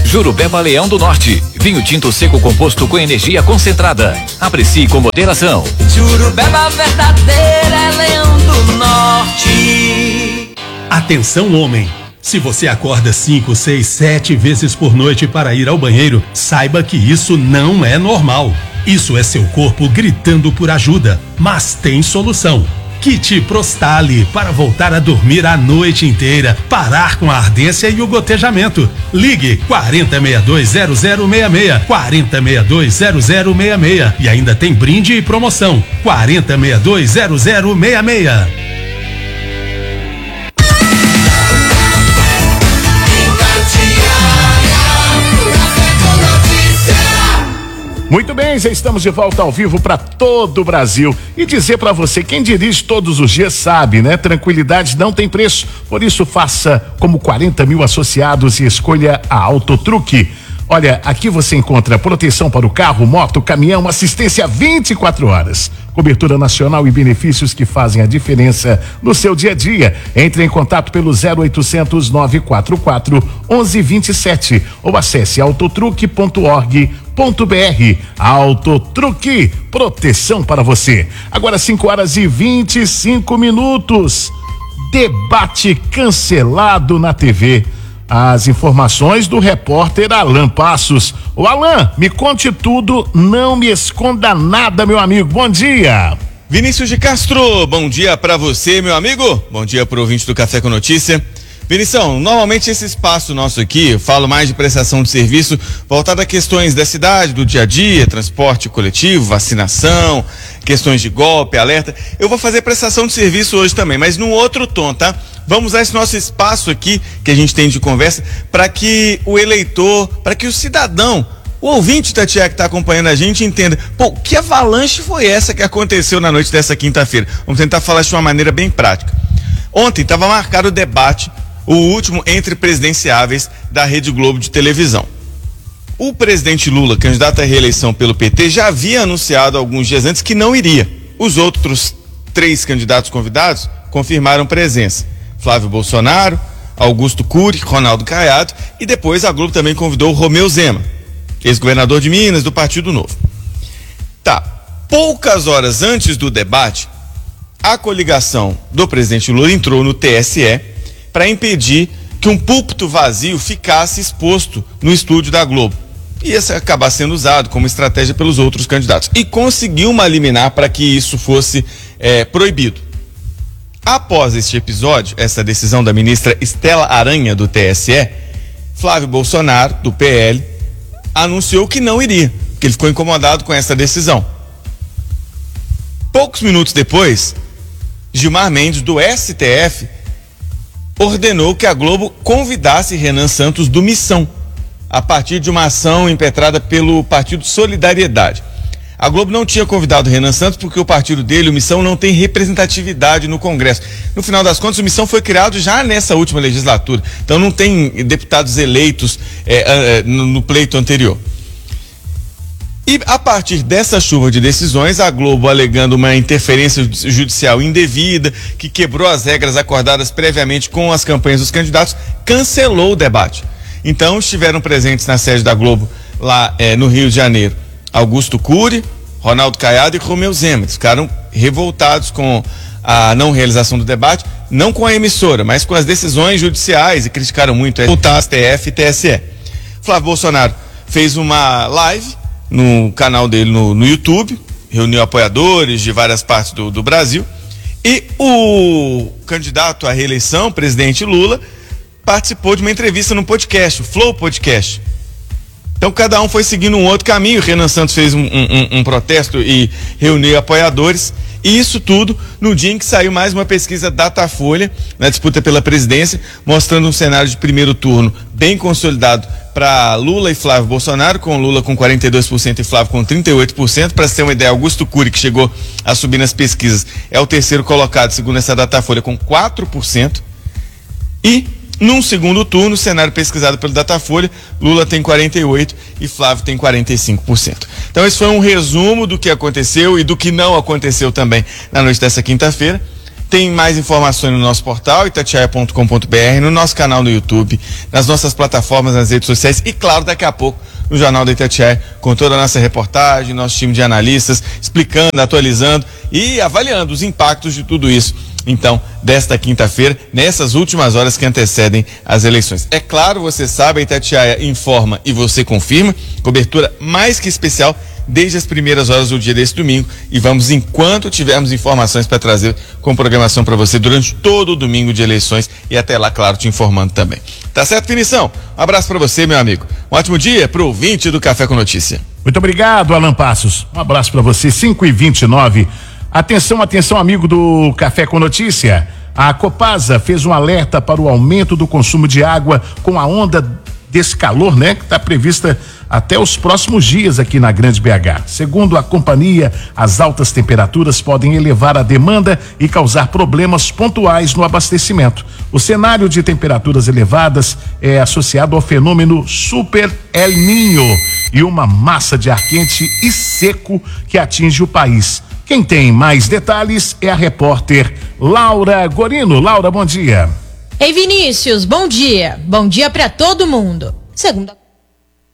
Jurubeba Leão do Norte, vinho tinto seco composto com energia concentrada. Aprecie com moderação. Jurubeba verdadeira é Leão do Norte. Atenção, homem! Se você acorda 5, 6, 7 vezes por noite para ir ao banheiro, saiba que isso não é normal. Isso é seu corpo gritando por ajuda, mas tem solução. Kit Prostali para voltar a dormir a noite inteira, parar com a ardência e o gotejamento. Ligue 4062-0066, 4062-0066 e ainda tem brinde e promoção, 4062-0066. Muito bem, já estamos de volta ao vivo para todo o Brasil. E dizer para você, quem dirige todos os dias sabe, né? Tranquilidade não tem preço. Por isso, faça como 40 mil associados e escolha a Autotruque. Olha, aqui você encontra proteção para o carro, moto, caminhão, assistência 24 horas. Cobertura nacional e benefícios que fazem a diferença no seu dia a dia. Entre em contato pelo 0800 944 1127 ou acesse autotruque.org.br. Autotruque, proteção para você. Agora 5h25. Debate cancelado na TV. As informações do repórter Alan Passos. Ô Alan, me conte tudo, não me esconda nada, meu amigo. Bom dia. Vinícius de Castro, bom dia pra você, meu amigo. Bom dia pro ouvinte do Café com Notícia. Vinição, normalmente esse espaço nosso aqui, eu falo mais de prestação de serviço voltado a questões da cidade, do dia a dia, transporte coletivo, vacinação, questões de golpe, alerta. Eu vou fazer prestação de serviço hoje também, mas num outro tom, tá? Vamos usar esse nosso espaço aqui, que a gente tem de conversa, para que o eleitor, para que o cidadão, o ouvinte, Tatiana, que está acompanhando a gente, entenda, pô, que avalanche foi essa que aconteceu na noite dessa quinta-feira? Vamos tentar falar de uma maneira bem prática. Ontem estava marcado o debate, o último entre presidenciáveis da Rede Globo de televisão. O presidente Lula, candidato à reeleição pelo PT, já havia anunciado alguns dias antes que não iria. Os outros 3 candidatos convidados confirmaram presença. Flávio Bolsonaro, Augusto Cury, Ronaldo Caiado, e depois a Globo também convidou o Romeu Zema, ex-governador de Minas, do Partido Novo. Tá, poucas horas antes do debate, a coligação do presidente Lula entrou no TSE para impedir que um púlpito vazio ficasse exposto no estúdio da Globo. Ia acabar sendo usado como estratégia pelos outros candidatos. E conseguiu uma liminar para que isso fosse proibido. Após este episódio, essa decisão da ministra Estela Aranha, do TSE, Flávio Bolsonaro, do PL, anunciou que não iria, que ele ficou incomodado com essa decisão. Poucos minutos depois, Gilmar Mendes, do STF, ordenou que a Globo convidasse Renan Santos do Missão, a partir de uma ação impetrada pelo Partido Solidariedade. A Globo não tinha convidado Renan Santos porque o partido dele, o Missão, não tem representatividade no Congresso. No final das contas, o Missão foi criado já nessa última legislatura, então não tem deputados eleitos no pleito anterior. E a partir dessa chuva de decisões, a Globo, alegando uma interferência judicial indevida, que quebrou as regras acordadas previamente com as campanhas dos candidatos, cancelou o debate. Então estiveram presentes na sede da Globo, lá no Rio de Janeiro, Augusto Cury, Ronaldo Caiado e Romeu Zema. Ficaram revoltados com a não realização do debate, não com a emissora, mas com as decisões judiciais, e criticaram muito o STF e TSE. Flávio Bolsonaro fez uma live no canal dele no YouTube, reuniu apoiadores de várias partes do Brasil, e o candidato à reeleição, presidente Lula, participou de uma entrevista no podcast, o Flow Podcast. Então cada um foi seguindo um outro caminho. Renan Santos fez um protesto e reuniu apoiadores, e isso tudo no dia em que saiu mais uma pesquisa Datafolha na disputa pela presidência, mostrando um cenário de primeiro turno bem consolidado para Lula e Flávio Bolsonaro, com Lula com 42% e Flávio com 38%. Para ter uma ideia, Augusto Cury, que chegou a subir nas pesquisas, é o terceiro colocado, segundo essa Datafolha, com 4%. E num segundo turno, cenário pesquisado pelo Datafolha, Lula tem 48% e Flávio tem 45%. Então esse foi um resumo do que aconteceu e do que não aconteceu também na noite dessa quinta-feira. Tem mais informações no nosso portal, itatiaia.com.br, no nosso canal no YouTube, nas nossas plataformas, nas redes sociais e, claro, daqui a pouco no Jornal da Itatiaia, com toda a nossa reportagem, nosso time de analistas, explicando, atualizando e avaliando os impactos de tudo isso. Então, desta quinta-feira, nessas últimas horas que antecedem as eleições. É claro, você sabe, a Itatiaia informa e você confirma, cobertura mais que especial desde as primeiras horas do dia desse domingo, e vamos, enquanto tivermos informações para trazer com programação para você durante todo o domingo de eleições e até lá, claro, te informando também. Tá certo, Finição? Um abraço para você, meu amigo. Um ótimo dia pro ouvinte do Café com Notícia. Muito obrigado, Alan Passos. Um abraço para você, 5h29. Atenção, atenção, amigo do Café com Notícia. A Copasa fez um alerta para o aumento do consumo de água com a onda desse calor, né? Que está prevista até os próximos dias aqui na Grande BH. Segundo a companhia, as altas temperaturas podem elevar a demanda e causar problemas pontuais no abastecimento. O cenário de temperaturas elevadas é associado ao fenômeno Super El Niño e uma massa de ar quente e seco que atinge o país. Quem tem mais detalhes é a repórter Laura Gorino. Laura, bom dia. Ei, Vinícius, bom dia. Bom dia para todo mundo. Segundo a